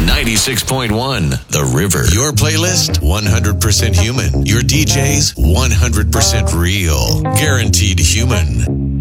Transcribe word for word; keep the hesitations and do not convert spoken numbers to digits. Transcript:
ninety-six point one The River. Your playlist, one hundred percent human. Your D Js, one hundred percent real. Guaranteed human.